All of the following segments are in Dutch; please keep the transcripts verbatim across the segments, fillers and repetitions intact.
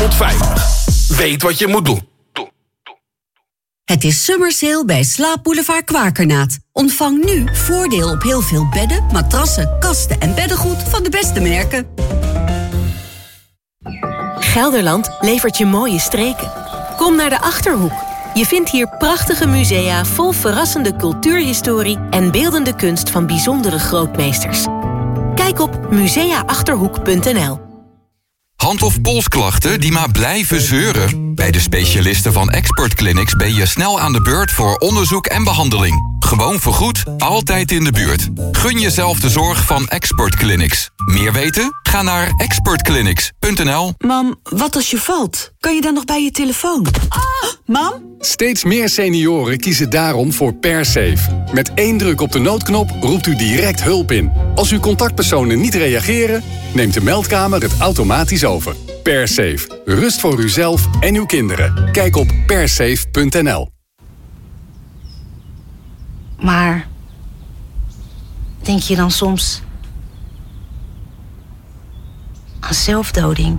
honderdvijftig. Weet wat je moet doen. Het is summer sale bij Slaapboulevard Kwakernaat. Ontvang nu voordeel op heel veel bedden, matrassen, kasten en beddengoed van de beste merken. Gelderland levert je mooie streken. Kom naar de Achterhoek. Je vindt hier prachtige musea vol verrassende cultuurhistorie en beeldende kunst van bijzondere grootmeesters. Kijk op musea achterhoek punt n l. Hand- of polsklachten die maar blijven zeuren? Bij de specialisten van Expert Clinics ben je snel aan de beurt voor onderzoek en behandeling. Gewoon vergoed, altijd in de buurt. Gun jezelf de zorg van Expert Clinics. Meer weten? Ga naar expert clinics punt n l. Mam, wat als je valt? Kan je dan nog bij je telefoon? Ah, mam? Steeds meer senioren kiezen daarom voor PerSafe. Met één druk op de noodknop roept u direct hulp in. Als uw contactpersonen niet reageren, neemt de meldkamer het automatisch over. PerSafe. Rust voor uzelf en uw kinderen. Kijk op persafe punt n l. Maar denk je dan soms aan zelfdoding?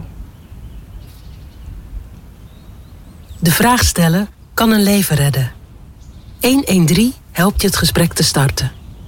De vraag stellen kan een leven redden. honderddertien helpt je het gesprek te starten.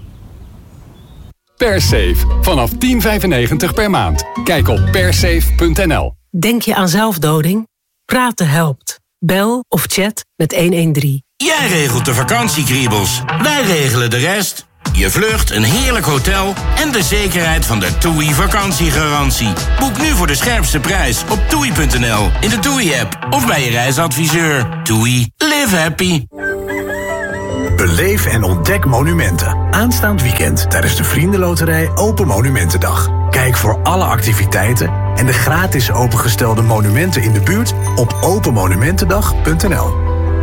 PerSafe. Vanaf tien vijfennegentig per maand. Kijk op persafe punt n l. Denk je aan zelfdoding? Praten helpt. Bel of chat met honderddertien. Jij regelt de vakantiekriebels. Wij regelen de rest. Je vlucht, een heerlijk hotel en de zekerheid van de TUI vakantiegarantie. Boek nu voor de scherpste prijs op toei punt n l, in de TUI-app of bij je reisadviseur. TUI. Live happy. Beleef en ontdek monumenten. Aanstaand weekend tijdens de Vriendenloterij Open Monumentendag. Kijk voor alle activiteiten en de gratis opengestelde monumenten in de buurt op open monumentendag punt n l.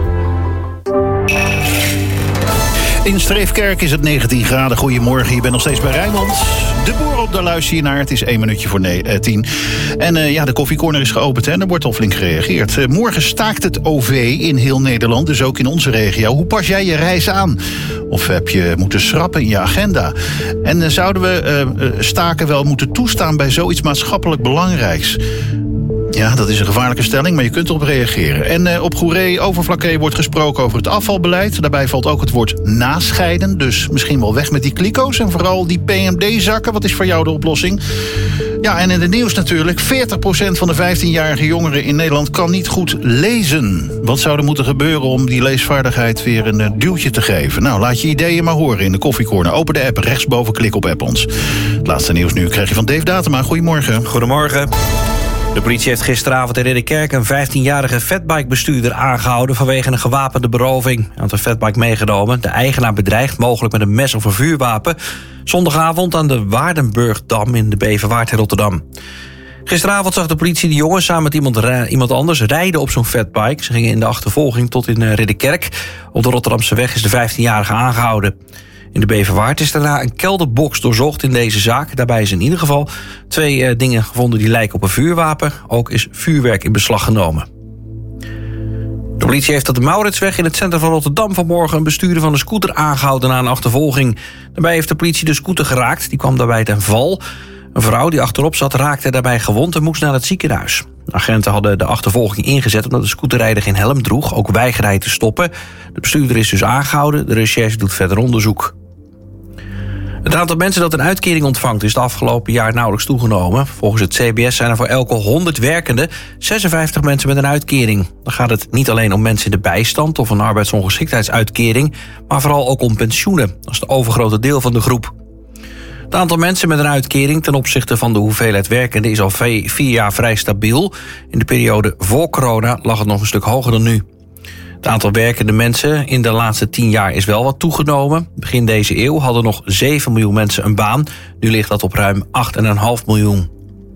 In Streefkerk is het negentien graden. Goedemorgen, je bent nog steeds bij Rijnmond. De boer op, daar luister je naar. Het is één minuutje voor ne- eh, tien. En uh, ja, de koffiecorner is geopend en er wordt al flink gereageerd. Uh, morgen staakt het O V in heel Nederland, dus ook in onze regio. Hoe pas jij je reis aan? Of heb je moeten schrappen in je agenda? En uh, zouden we uh, staken wel moeten toestaan bij zoiets maatschappelijk belangrijks? Ja, dat is een gevaarlijke stelling, maar je kunt erop reageren. En uh, op Goeree Overflakkee wordt gesproken over het afvalbeleid. Daarbij valt ook het woord nascheiden. Dus misschien wel weg met die kliko's en vooral die P M D-zakken. Wat is voor jou de oplossing? Ja, en in het nieuws natuurlijk. veertig procent van de vijftienjarige jongeren in Nederland kan niet goed lezen. Wat zou er moeten gebeuren om die leesvaardigheid weer een uh, duwtje te geven? Nou, laat je ideeën maar horen in de koffiecorner. Open de app, rechtsboven klik op app ons. Het laatste nieuws nu krijg je van Dave Datema. Goedemorgen. Goedemorgen. De politie heeft gisteravond in Ridderkerk een vijftienjarige fatbike-bestuurder aangehouden vanwege een gewapende beroving. Hij had een fatbike meegenomen, de eigenaar bedreigd, mogelijk met een mes of een vuurwapen. Zondagavond aan de Waardenburgdam in de Beverwaard in Rotterdam. Gisteravond zag de politie de jongen samen met iemand, iemand anders rijden op zo'n fatbike. Ze gingen in de achtervolging tot in Ridderkerk. Op de Rotterdamse weg is de vijftienjarige aangehouden. In de Beverwaard is daarna een kelderbox doorzocht in deze zaak. Daarbij is in ieder geval twee uh, dingen gevonden die lijken op een vuurwapen. Ook is vuurwerk in beslag genomen. De politie heeft op de Mauritsweg in het centrum van Rotterdam vanmorgen een bestuurder van een scooter aangehouden na een achtervolging. Daarbij heeft de politie de scooter geraakt. Die kwam daarbij ten val. Een vrouw die achterop zat raakte daarbij gewond en moest naar het ziekenhuis. De agenten hadden de achtervolging ingezet omdat de scooterrijder geen helm droeg. Ook weigerde hij te stoppen. De bestuurder is dus aangehouden. De recherche doet verder onderzoek. Het aantal mensen dat een uitkering ontvangt is het afgelopen jaar nauwelijks toegenomen. Volgens het C B S zijn er voor elke honderd werkenden zesenvijftig mensen met een uitkering. Dan gaat het niet alleen om mensen in de bijstand of een arbeidsongeschiktheidsuitkering, maar vooral ook om pensioenen. Dat is het overgrote deel van de groep. Het aantal mensen met een uitkering ten opzichte van de hoeveelheid werkenden is al vier jaar vrij stabiel. In de periode voor corona lag het nog een stuk hoger dan nu. Het aantal werkende mensen in de laatste tien jaar is wel wat toegenomen. Begin deze eeuw hadden nog zeven miljoen mensen een baan. Nu ligt dat op ruim acht komma vijf miljoen.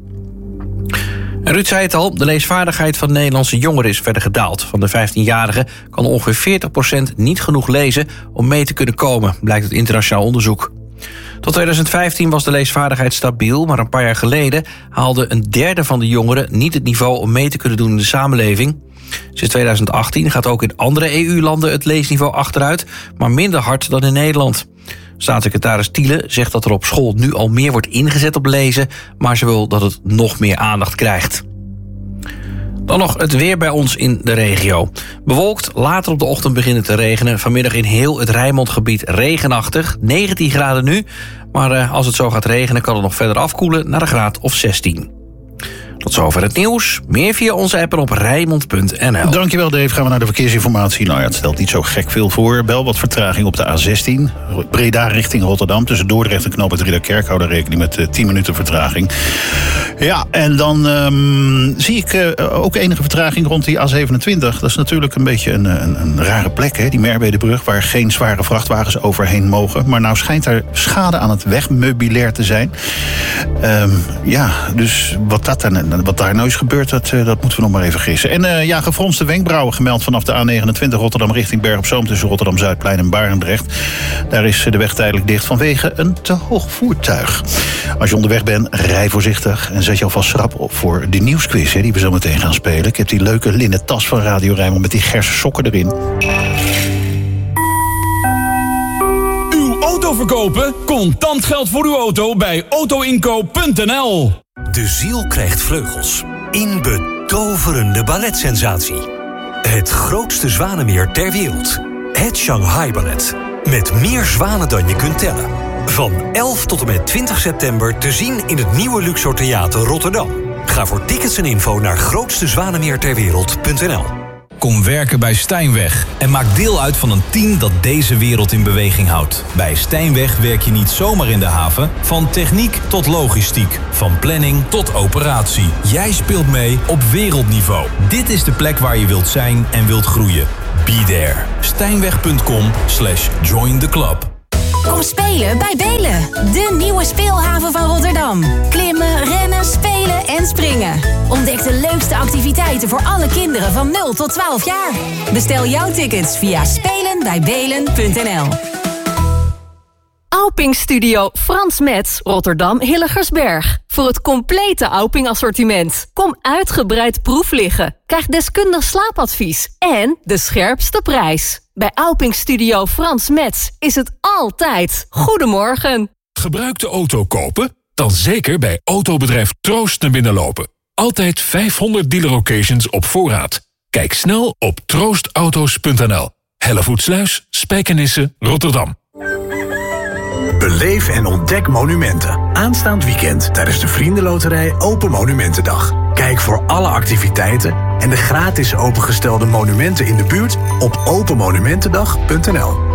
En Ruud zei het al, de leesvaardigheid van Nederlandse jongeren is verder gedaald. Van de vijftienjarigen kan ongeveer veertig procent niet genoeg lezen om mee te kunnen komen, blijkt uit internationaal onderzoek. Tot tweeduizend vijftien was de leesvaardigheid stabiel, maar een paar jaar geleden haalde een derde van de jongeren niet het niveau om mee te kunnen doen in de samenleving. Sinds tweeduizend achttien gaat ook in andere E U-landen het leesniveau achteruit, maar minder hard dan in Nederland. Staatssecretaris Thiele zegt dat er op school nu al meer wordt ingezet op lezen, maar ze wil dat het nog meer aandacht krijgt. Dan nog het weer bij ons in de regio. Bewolkt, later op de ochtend beginnen te regenen. Vanmiddag in heel het Rijnmondgebied regenachtig. negentien graden nu. Maar uh, als het zo gaat regenen kan het nog verder afkoelen naar een graad of zestien. Tot zover het nieuws. Meer via onze app en op Rijnmond punt n l. Dankjewel Dave. Gaan we naar de verkeersinformatie. Nou ja, het stelt niet zo gek veel voor. Wel wat vertraging op de A zestien. Breda richting Rotterdam. Tussen Dordrecht en Knoop het Ridderkerk. Hou daar rekening met uh, tien minuten vertraging. Ja, en dan um, zie ik uh, ook enige vertraging rond die A zevenentwintig. Dat is natuurlijk een beetje een, een, een rare plek, hè? Die Merwedebrug, waar geen zware vrachtwagens overheen mogen. Maar nou schijnt er schade aan het wegmeubilair te zijn. Um, ja, dus wat, dat dan, wat daar nou is gebeurd, dat, uh, dat moeten we nog maar even gissen. En uh, ja, gefronste wenkbrauwen gemeld vanaf de A negenentwintig Rotterdam richting Berg op Zoom tussen Rotterdam Zuidplein en Barendrecht. Daar is de weg tijdelijk dicht vanwege een te hoog voertuig. Als je onderweg bent, rij voorzichtig en zet je alvast schrap op voor de nieuwsquiz, hè, die we zo meteen gaan spelen. Ik heb die leuke linnen tas van Radio Rijnmond met die gerse sokken erin. Uw auto verkopen? Contant geld voor uw auto bij autoinkoop punt n l. De ziel krijgt vleugels. In betoverende balletsensatie. Het grootste zwanenmeer ter wereld. Het Shanghai Ballet. Met meer zwanen dan je kunt tellen. Van elf tot en met twintig september te zien in het nieuwe Luxor Theater Rotterdam. Ga voor tickets en info naar grootste zwanenmeer ter wereld punt n l. Kom werken bij Stijnweg en maak deel uit van een team dat deze wereld in beweging houdt. Bij Stijnweg werk je niet zomaar in de haven. Van techniek tot logistiek. Van planning tot operatie. Jij speelt mee op wereldniveau. Dit is de plek waar je wilt zijn en wilt groeien. Be there. Stijnweg punt com slash join the club. Kom spelen bij Belen, de nieuwe speelhaven van Rotterdam. Klimmen, rennen, spelen en springen. Ontdek de leukste activiteiten voor alle kinderen van nul tot twaalf jaar. Bestel jouw tickets via spelen bij belen punt n l. Auping Studio Frans Metz, Rotterdam Hilligersberg. Voor het complete Auping assortiment. Kom uitgebreid proef liggen. Krijg deskundig slaapadvies. En de scherpste prijs. Bij Auping Studio Frans Metz is het altijd goedemorgen. Gebruikte auto kopen? Dan zeker bij autobedrijf Troost naar binnen lopen. Altijd vijfhonderd dealer locations op voorraad. Kijk snel op troost auto's punt n l. Hellevoetsluis, Spijkenisse, Rotterdam. Beleef en ontdek monumenten. Aanstaand weekend tijdens de Vriendenloterij Open Monumentendag. Kijk voor alle activiteiten en de gratis opengestelde monumenten in de buurt op open monumentendag punt n l.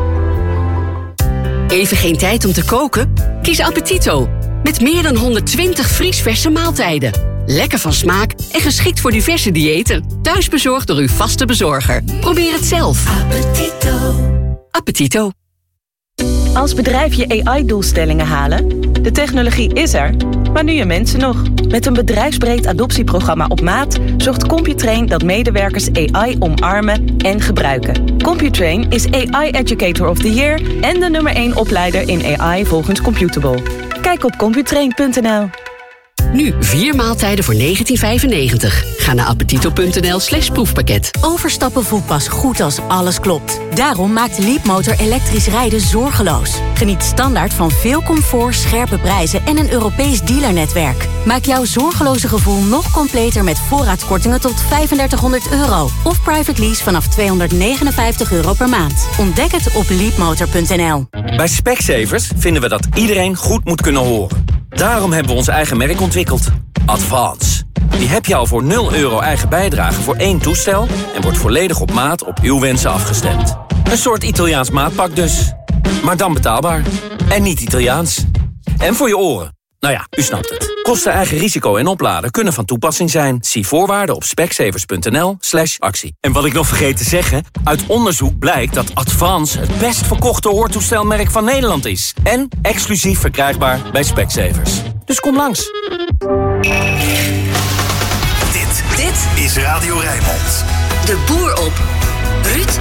Even geen tijd om te koken? Kies Appetito. Met meer dan honderdtwintig vriesverse maaltijden. Lekker van smaak en geschikt voor diverse diëten. Thuisbezorgd door uw vaste bezorger. Probeer het zelf. Appetito. Appetito. Als bedrijf je A I-doelstellingen halen? De technologie is er, maar nu je mensen nog. Met een bedrijfsbreed adoptieprogramma op maat zorgt Computrain dat medewerkers A I omarmen en gebruiken. Computrain is A I Educator of the Year en de nummer één opleider in A I volgens Computable. Kijk op computrain punt n l. Nu vier maaltijden voor negentien vijfennegentig. Ga naar appetito punt n l slash proefpakket. Overstappen voelt pas goed als alles klopt. Daarom maakt Leapmotor elektrisch rijden zorgeloos. Geniet standaard van veel comfort, scherpe prijzen en een Europees dealernetwerk. Maak jouw zorgeloze gevoel nog completer met voorraadkortingen tot vijfendertighonderd euro. Of private lease vanaf tweehonderdnegenenvijftig euro per maand. Ontdek het op leapmotor punt n l. Bij Specsavers vinden we dat iedereen goed moet kunnen horen. Daarom hebben we ons eigen merk ontwikkeld. Advance. Die heb je al voor nul euro eigen bijdrage voor één toestel en wordt volledig op maat op uw wensen afgestemd. Een soort Italiaans maatpak dus. Maar dan betaalbaar. En niet Italiaans. En voor je oren. Nou ja, u snapt het. Kosten, eigen risico en opladen kunnen van toepassing zijn. Zie voorwaarden op specsavers punt n l slash actie. En wat ik nog vergeet te zeggen, uit onderzoek blijkt dat Advance het best verkochte hoortoestelmerk van Nederland is. En exclusief verkrijgbaar bij Specsavers. Dus kom langs. Dit, dit is Radio Rijnmond. De boer op. Ruud